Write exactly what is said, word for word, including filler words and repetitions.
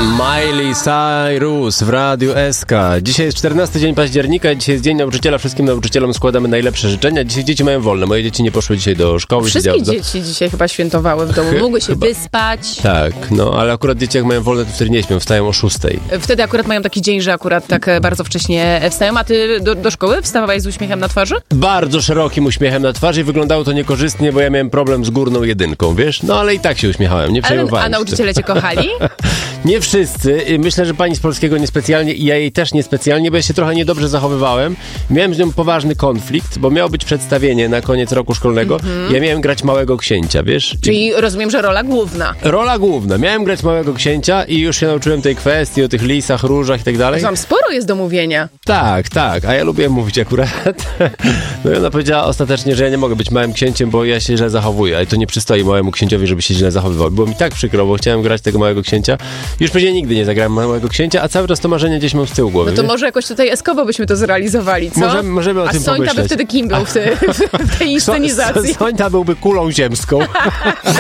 Miley Cyrus w Radiu S K. Dzisiaj jest czternasty dzień października, dzisiaj jest Dzień Nauczyciela. Wszystkim nauczycielom składamy najlepsze życzenia. Dzisiaj dzieci mają wolne. Moje dzieci nie poszły dzisiaj do szkoły. Wszystkie dzieci dzisiaj chyba świętowały w domu. Mogły się chyba wyspać. Tak, no ale akurat dzieci jak mają wolne, to wtedy nie śpią. Wstają o szóstej. Wtedy akurat mają taki dzień, że akurat tak bardzo wcześnie wstają. A ty do, do szkoły wstawałeś z uśmiechem na twarzy? Bardzo szerokim uśmiechem na twarzy i wyglądało to niekorzystnie, bo ja miałem problem z górną jedynką, wiesz? No ale i tak się uśmiechałem, nie przejmowałem ale, A nauczyciele cię kochali? Nie wszyscy. Myślę, że pani z polskiego niespecjalnie i ja jej też niespecjalnie, bo ja się trochę niedobrze zachowywałem. Miałem z nią poważny konflikt, bo miało być przedstawienie na koniec roku szkolnego. Mm-hmm. Ja miałem grać Małego Księcia, wiesz? Czyli rozumiem, że rola główna. Rola główna. Miałem grać Małego Księcia i już się nauczyłem tej kwestii o tych lisach, różach i tak dalej. Tam sporo jest do mówienia. Tak, tak. A ja lubię mówić akurat. No i ona powiedziała ostatecznie, że ja nie mogę być Małym Księciem, bo ja się źle zachowuję. Ale to nie przystoi Małemu Księciowi, żeby się źle zachowywał. Było mi tak przykro, bo chciałem grać tego Małego Księcia. Już później nigdy nie zagrałem Małego Księcia, a cały czas to marzenie gdzieś mam z tyłu głowy. No to wiesz? może jakoś tutaj eskowo byśmy to zrealizowali, co? Możemy, możemy o a tym Sońta pomyśleć. by wtedy kim był w, te, w tej inscenizacji? Sońta byłby kulą ziemską.